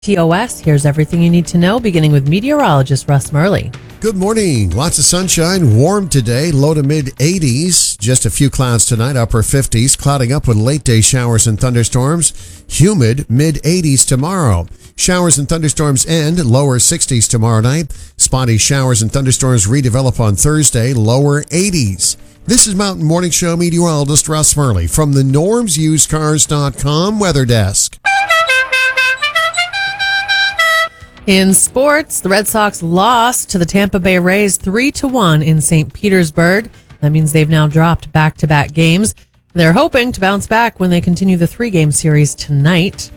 TOS, here's everything you need to know, beginning with meteorologist Russ Murley. Good morning. Lots of sunshine. Warm today. Low to mid 80s. Just a few clouds tonight. Upper 50s. Clouding up with late day showers and thunderstorms. Humid mid 80s tomorrow. Showers and thunderstorms end. Lower 60s tomorrow night. Spotty showers and thunderstorms redevelop on Thursday. Lower 80s. This is Mountain Morning Show meteorologist Russ Murley from the normsusedcars.com weather desk. In sports, the Red Sox lost to the Tampa Bay Rays 3-1 in St. Petersburg. That means they've now dropped back-to-back games. They're hoping to bounce back when they continue the 3-game series tonight.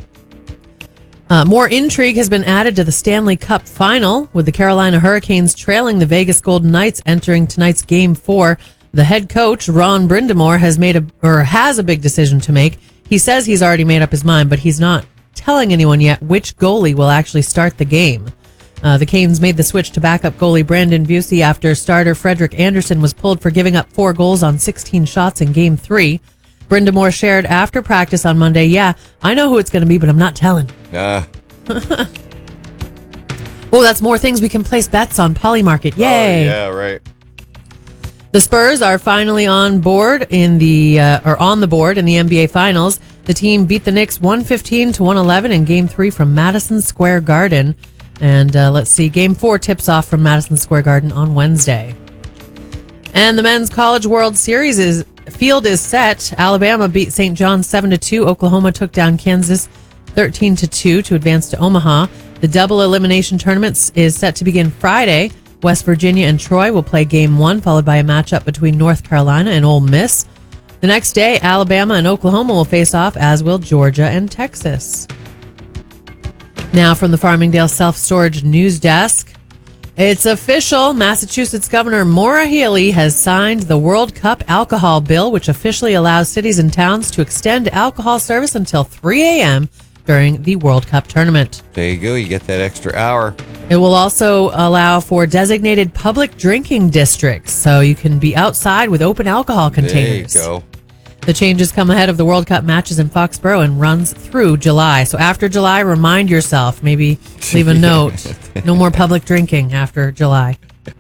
More intrigue has been added to the Stanley Cup final, with the Carolina Hurricanes trailing the Vegas Golden Knights entering tonight's Game 4. The head coach, Ron Brind'Amour, has a big decision to make. He says he's already made up his mind, but he's not telling anyone yet which goalie will actually start the game. The Canes made the switch to backup goalie Brandon Busey after starter Frederick Anderson was pulled for giving up 4 goals on 16 shots in Game 3. Brind'Amour shared after practice on Monday, "Yeah, I know who it's going to be, but I'm not telling." Oh, that's more things we can place bets on Polymarket. Yay! Oh, yeah, right. The Spurs are finally on the board in the NBA Finals. The team beat the Knicks 115-111 in Game 3 from Madison Square Garden. And let's see, Game 4 tips off from Madison Square Garden on Wednesday. And the Men's College World Series field is set. Alabama beat St. John's 7-2. Oklahoma took down Kansas 13-2 to advance to Omaha. The double elimination tournament is set to begin Friday. West Virginia and Troy will play Game 1, followed by a matchup between North Carolina and Ole Miss. The next day, Alabama and Oklahoma will face off, as will Georgia and Texas. Now from the Farmingdale Self-Storage News Desk. It's official. Massachusetts Governor Maura Healey has signed the World Cup alcohol bill, which officially allows cities and towns to extend alcohol service until 3 a.m. during the World Cup tournament. There you go. You get that extra hour. It will also allow for designated public drinking districts, so you can be outside with open alcohol containers. There you go. The changes come ahead of the World Cup matches in Foxborough and runs through July. So after July, remind yourself, maybe leave a note. No more public drinking after July.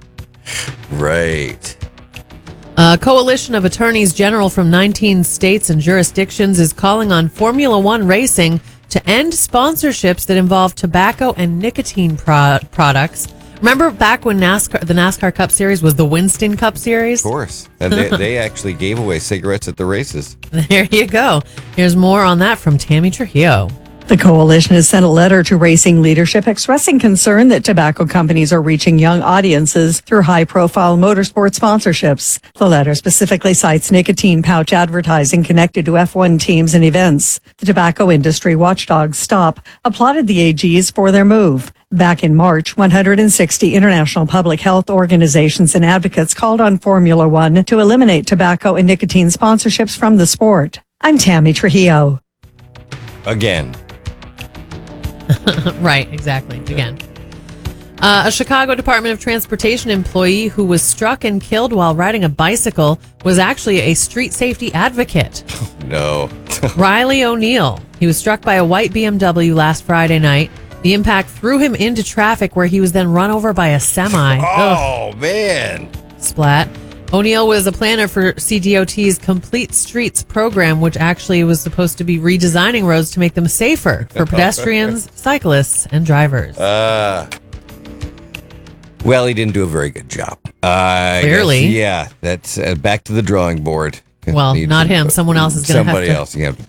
Right. A coalition of attorneys general from 19 states and jurisdictions is calling on Formula One racing to end sponsorships that involve tobacco and nicotine products. Remember back when the NASCAR Cup Series was the Winston Cup Series? Of course. And they actually gave away cigarettes at the races. There you go. Here's more on that from Tammy Trujillo. The coalition has sent a letter to racing leadership expressing concern that tobacco companies are reaching young audiences through high-profile motorsport sponsorships. The letter specifically cites nicotine pouch advertising connected to F1 teams and events. The tobacco industry watchdog STOP applauded the AGs for their move. Back in March, 160 international public health organizations and advocates called on Formula One to eliminate tobacco and nicotine sponsorships from the sport. I'm Tammy Trujillo. Again. Right, exactly. Again. A Chicago Department of Transportation employee who was struck and killed while riding a bicycle was actually a street safety advocate. No. Riley O'Neill. He was struck by a white BMW last Friday night. The impact threw him into traffic where he was then run over by a semi. Oh, man. Splat. O'Neill was a planner for CDOT's Complete Streets program, which actually was supposed to be redesigning roads to make them safer for pedestrians, cyclists, and drivers. Well, he didn't do a very good job. Clearly. Yeah, that's back to the drawing board. Well, not him. Someone else is going to have to... Somebody else. You have to